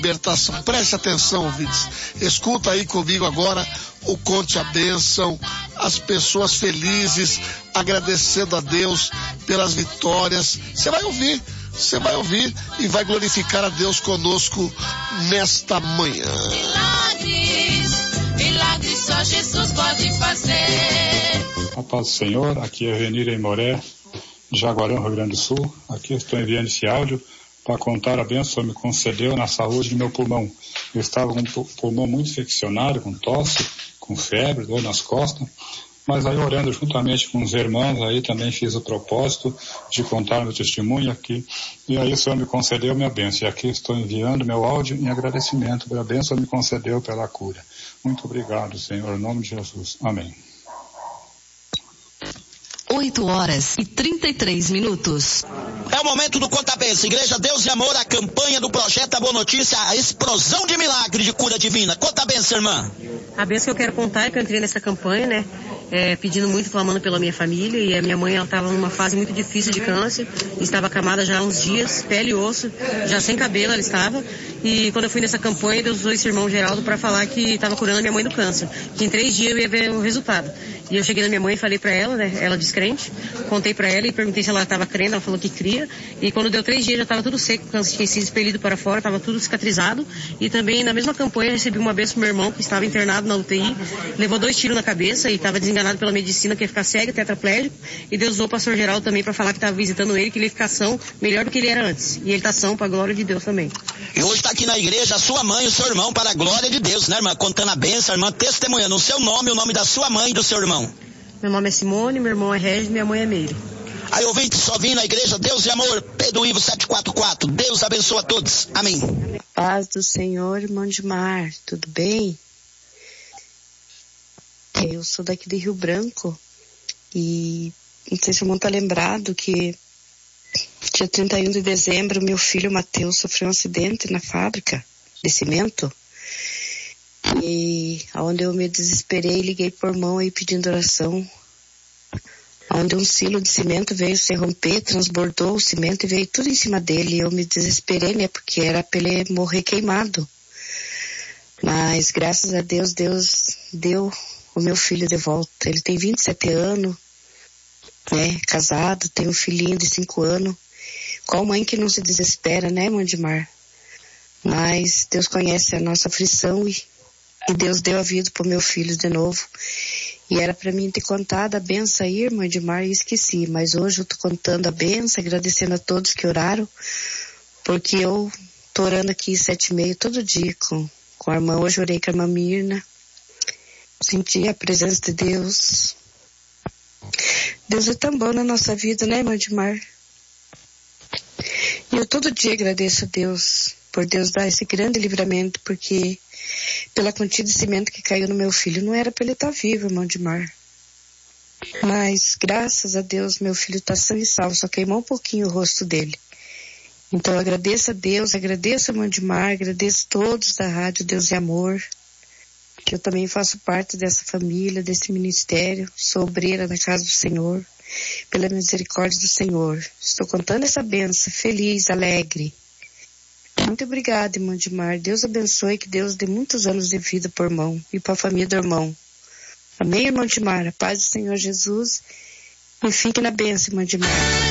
libertação. Preste atenção, ouvintes. Escuta aí comigo agora o Conte a Bênção, as pessoas felizes, agradecendo a Deus pelas vitórias. Você vai ouvir e vai glorificar a Deus conosco nesta manhã. Milagres só Jesus pode fazer. A paz do Senhor, aqui é Venira em Moré, Jaguarão, Rio Grande do Sul. Aqui estou enviando esse áudio para contar a bênção que me concedeu na saúde do meu pulmão. Eu estava com um pulmão muito infeccionado, com tosse, com febre, dor nas costas. Mas aí, orando juntamente com os irmãos, aí também fiz o propósito de contar meu testemunho aqui. E aí o Senhor me concedeu minha bênção. E aqui estou enviando meu áudio em agradecimento pela bênção que me concedeu pela cura. Muito obrigado, Senhor, em nome de Jesus. Amém. 8h33. É o momento do Conta Bênção. Igreja Deus e Amor, a campanha do projeto A Boa Notícia, a explosão de milagre de cura divina. Conta a bênção, irmã. A bênção que eu quero contar é que eu entrei nessa campanha, né? Pedindo muito, clamando pela minha família, e a minha mãe, ela estava numa fase muito difícil de câncer, estava acamada já há uns dias, pele e osso, já sem cabelo ela estava, e quando eu fui nessa campanha, Deus usou esse irmão Geraldo para falar que estava curando a minha mãe do câncer, que em 3 dias eu ia ver o resultado. E eu cheguei na minha mãe e falei para ela, né, ela descrente, contei para ela e perguntei se ela estava crendo, ela falou que cria, e quando deu 3 dias já estava tudo seco, o câncer tinha sido expelido para fora, estava tudo cicatrizado, e também na mesma campanha eu recebi uma bênção pro meu irmão, que estava internado na UTI, levou 2 tiros na cabeça e estava desenganado pela medicina, que ia ficar cego, tetraplégico, e Deus usou o pastor Geraldo também para falar que estava visitando ele, que ele ia ficar são melhor do que ele era antes, e ele está são para a glória de Deus também. E hoje está aqui na igreja a sua mãe e o seu irmão para a glória de Deus, né, irmã? Contando a bênção, irmã, testemunhando o seu nome, o nome da sua mãe e do seu irmão. Meu nome é Simone, meu irmão é Regis, minha mãe é Meire. Aí, ouvinte, só vim na igreja Deus e Amor, Pedro Ivo 744. Deus abençoa a todos. Amém. Paz do Senhor, irmão de Mar, tudo bem? Eu sou daqui de Rio Branco e não sei se o irmão tá lembrado que dia 31 de dezembro meu filho Mateus sofreu um acidente na fábrica de cimento. E onde eu me desesperei, liguei por mão aí pedindo oração. Onde um silo de cimento veio se romper, transbordou o cimento e veio tudo em cima dele. Eu me desesperei, né? Porque era pra ele morrer queimado. Mas graças a Deus, Deus deu o meu filho de volta. Ele tem 27 anos, né? Casado, tem um filhinho de 5 anos. Qual mãe que não se desespera, né, Mandimar? Mas Deus conhece a nossa aflição e Deus deu a vida pro meu filho de novo. E era para mim ter contado a benção aí, irmã Edmar, e esqueci. Mas hoje eu tô contando a benção, agradecendo a todos que oraram, porque eu tô orando aqui 7h30 todo dia com a irmã. Hoje eu orei com a irmã Mirna. Senti a presença de Deus. Deus é tão bom na nossa vida, né, irmã Edmar? E eu todo dia agradeço a Deus por Deus dar esse grande livramento, porque pela quantidade de cimento que caiu no meu filho, não era para ele estar vivo, irmão de Mar. Mas, graças a Deus, meu filho está são e salvo, só queimou um pouquinho o rosto dele. Então, eu agradeço a Deus, agradeço a irmã de Mar, agradeço a todos da Rádio Deus e Amor, que eu também faço parte dessa família, desse ministério, sou obreira na casa do Senhor, pela misericórdia do Senhor. Estou contando essa bênção, feliz, alegre. Muito obrigada, irmão de Mar. Deus abençoe, que Deus dê muitos anos de vida por irmão e para a família do irmão. Amém, irmão de Mar. A paz do Senhor Jesus. E fique na bênção, irmão de Mar.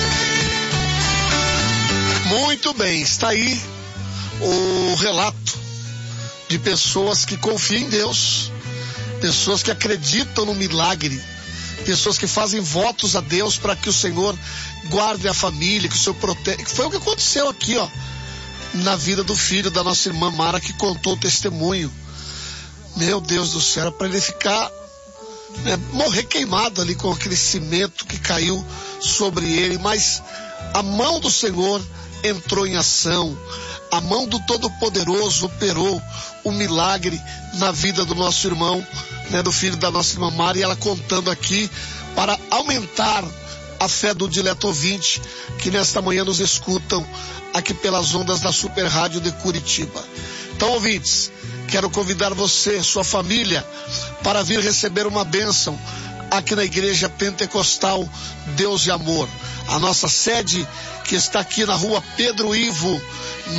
Muito bem, está aí o relato de pessoas que confiam em Deus, pessoas que acreditam no milagre, pessoas que fazem votos a Deus para que o Senhor guarde a família, que o Senhor proteja. Foi o que aconteceu aqui, ó, na vida do filho da nossa irmã Mara, que contou o testemunho. Meu Deus do céu, para ele ficar, né, morrer queimado ali com aquele cimento que caiu sobre ele, mas a mão do Senhor entrou em ação, a mão do Todo-Poderoso operou o milagre na vida do nosso irmão, né, do filho da nossa irmã Mara, e ela contando aqui para aumentar a fé do dileto ouvinte que nesta manhã nos escutam aqui pelas ondas da Super Rádio de Curitiba. Então, ouvintes, quero convidar você, sua família, para vir receber uma bênção aqui na Igreja Pentecostal Deus e Amor. A nossa sede, que está aqui na rua Pedro Ivo,